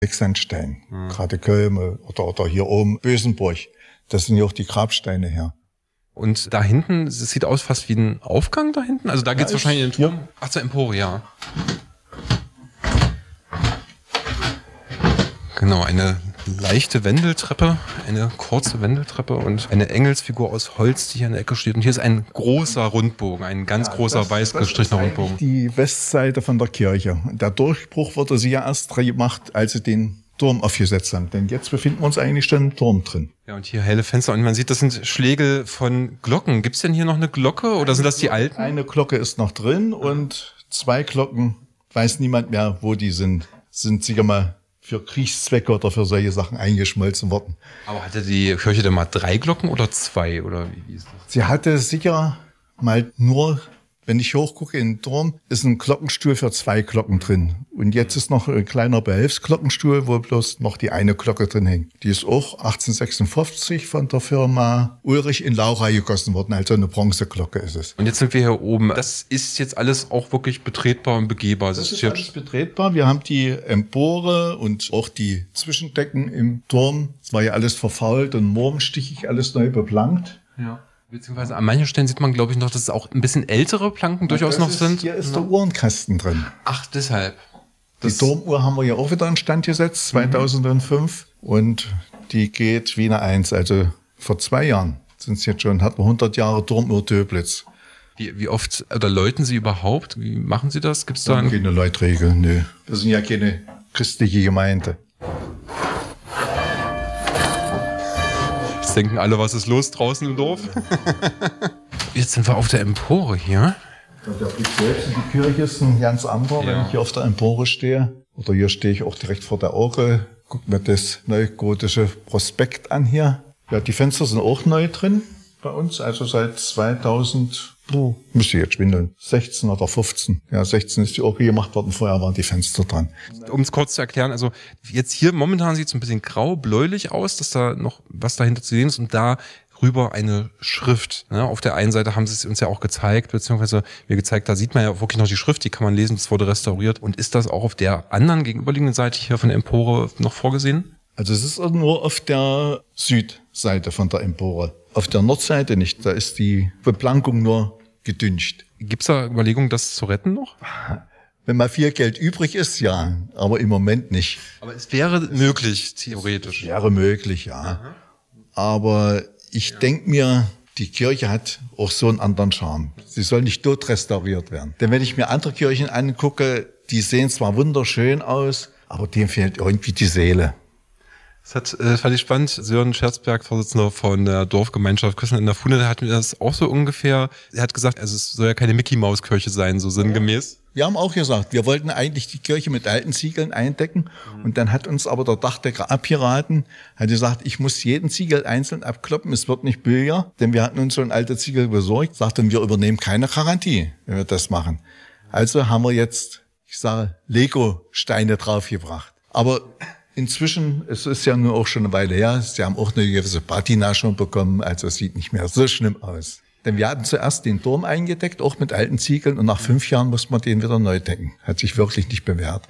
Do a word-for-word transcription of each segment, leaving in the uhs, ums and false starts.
Sandstein, mhm. gerade Kölme oder, oder hier oben Bösenburg. Das sind ja auch die Grabsteine her. Und da hinten, es sieht aus fast wie ein Aufgang da hinten. Also da geht's ja, wahrscheinlich in den Turm. Ja. Ach, zur Empore, ja. Genau, eine leichte Wendeltreppe, eine kurze Wendeltreppe und eine Engelsfigur aus Holz, die hier in der Ecke steht. Und hier ist ein großer Rundbogen, ein ganz ja, großer das, weiß gestrichener Rundbogen. Die Westseite von der Kirche. Der Durchbruch wurde sie ja erst gemacht, als sie den Turm aufgesetzt haben. Denn jetzt befinden wir uns eigentlich schon im Turm drin. Ja, und hier helle Fenster. Und man sieht, das sind Schläge von Glocken. Gibt's denn hier noch eine Glocke oder sind das die alten? Eine Glocke ist noch drin und zwei Glocken, weiß niemand mehr, wo die sind. Sind sicher mal für Kriegszwecke oder für solche Sachen eingeschmolzen worden. Aber hatte die Kirche denn mal drei Glocken oder zwei? Oder wie ist das? Sie hatte sicher mal nur, wenn ich hochgucke in den Turm, ist ein Glockenstuhl für zwei Glocken drin. Und jetzt ist noch ein kleiner Behelfsglockenstuhl, wo bloß noch die eine Glocke drin hängt. Die ist auch achtzehnhundertsechsundfünfzig von der Firma Ulrich in Laura gegossen worden. Also eine Bronzeglocke ist es. Und jetzt sind wir hier oben. Das ist jetzt alles auch wirklich betretbar und begehbar. Das, das ist alles betretbar. Wir haben die Empore und auch die Zwischendecken im Turm. Es war ja alles verfault und morgenstichig, alles neu beplankt. Ja. Beziehungsweise an manchen Stellen sieht man, glaube ich, noch, dass es auch ein bisschen ältere Planken durchaus noch ist, sind. Hier ist der Uhrenkasten drin. Ach, deshalb. Die Turmuhr haben wir ja auch wieder in Stand gesetzt, zweitausendfünf. Mhm. Und die geht wie eine Eins. Also vor zwei Jahren sind es jetzt schon, hatten wir hundert Jahre Turmuhr Döblitz. Wie, wie oft, oder läuten Sie überhaupt? Wie machen Sie das? Gibt's da eine Läutregel? Nö. Wir sind ja keine christliche Gemeinde. Jetzt denken alle, was ist los draußen im Dorf? Jetzt sind wir auf der Empore hier. Der Blick selbst in die Kirche ist ein ganz anderer, ja. Wenn ich hier auf der Empore stehe. Oder hier stehe ich auch direkt vor der Orgel. Guck mir das neugotische Prospekt an hier. Ja, die Fenster sind auch neu drin bei uns. Also seit zweitausend, oh, müsste ich jetzt schwindeln, sechzehn oder fünfzehn. Ja, sechzehn ist die Orgel gemacht worden. Vorher waren die Fenster dran. Um es kurz zu erklären, also jetzt hier momentan sieht es ein bisschen grau-bläulich aus, dass da noch was dahinter zu sehen ist und da rüber eine Schrift. Ne? Auf der einen Seite haben sie es uns ja auch gezeigt, beziehungsweise mir gezeigt, da sieht man ja wirklich noch die Schrift, die kann man lesen, das wurde restauriert. Und ist das auch auf der anderen gegenüberliegenden Seite hier von der Empore noch vorgesehen? Also es ist nur auf der Südseite von der Empore. Auf der Nordseite nicht, da ist die Beplankung nur gedünscht. Gibt es da Überlegungen, das zu retten noch? Wenn mal viel Geld übrig ist, ja, aber im Moment nicht. Aber es wäre möglich, theoretisch. Es wäre möglich, ja. Aha. Aber ich ja. denke mir, die Kirche hat auch so einen anderen Charme. Sie soll nicht tot restauriert werden. Denn wenn ich mir andere Kirchen angucke, die sehen zwar wunderschön aus, aber denen fehlt irgendwie die Seele. Das hat, äh, fand ich spannend. Sören Scherzberg, Vorsitzender von der Dorfgemeinschaft Küssen in der Fuhne, der hat mir das auch so ungefähr, er hat gesagt, also es soll ja keine Mickey-Maus-Kirche sein, so sinngemäß. Wir haben auch gesagt, wir wollten eigentlich die Kirche mit alten Ziegeln eindecken. Mhm. Und dann hat uns aber der Dachdecker abgeraten, hat gesagt, ich muss jeden Ziegel einzeln abkloppen, es wird nicht billiger, denn wir hatten uns so ein alter Ziegel besorgt, sagten, wir übernehmen keine Garantie, wenn wir das machen. Also haben wir jetzt, ich sage, Lego-Steine draufgebracht. Aber inzwischen, es ist ja nur auch schon eine Weile her, sie haben auch eine gewisse Patina schon bekommen, also es sieht nicht mehr so schlimm aus. Denn wir hatten zuerst den Turm eingedeckt, auch mit alten Ziegeln, und nach fünf Jahren muss man den wieder neu decken. Hat sich wirklich nicht bewährt.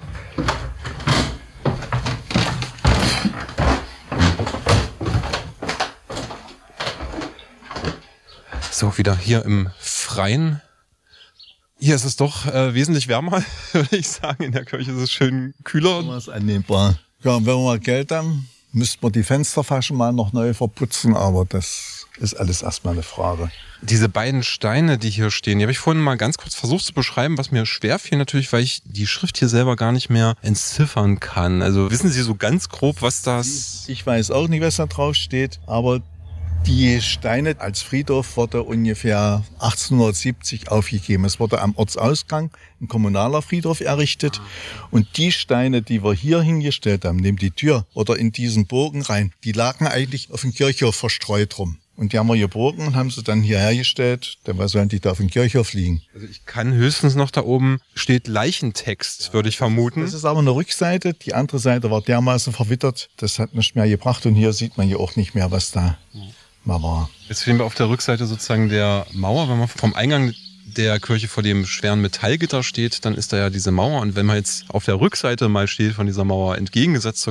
So, wieder hier im Freien. Hier ist es doch äh, wesentlich wärmer, würde ich sagen. In der Kirche ist es schön kühler. Das ist annehmbar. Ja, und wenn wir mal Geld haben, müssten wir die Fensterfaschen mal noch neu verputzen, aber das ist alles erstmal eine Frage. Diese beiden Steine, die hier stehen, die habe ich vorhin mal ganz kurz versucht zu beschreiben, was mir schwer fiel natürlich, weil ich die Schrift hier selber gar nicht mehr entziffern kann. Also wissen Sie so ganz grob, was das... Ich weiß auch nicht, was da drauf steht, aber die Steine als Friedhof wurde ungefähr achtzehnhundertsiebzig aufgegeben. Es wurde am Ortsausgang ein kommunaler Friedhof errichtet. Und die Steine, die wir hier hingestellt haben, neben die Tür oder in diesen Bogen rein, die lagen eigentlich auf dem Kirchhof verstreut rum. Und die haben wir gebogen und haben sie dann hier hergestellt, denn was sollen die da auf dem Kirchhof liegen? Also ich kann höchstens noch da oben steht Leichentext, ja, würde ich vermuten. Das ist aber eine Rückseite, die andere Seite war dermaßen verwittert, das hat nicht mehr gebracht und hier sieht man ja auch nicht mehr, was da mal war. Jetzt stehen wir auf der Rückseite sozusagen der Mauer, wenn man vom Eingang der Kirche vor dem schweren Metallgitter steht, dann ist da ja diese Mauer. Und wenn man jetzt auf der Rückseite mal steht von dieser Mauer, entgegengesetzt zur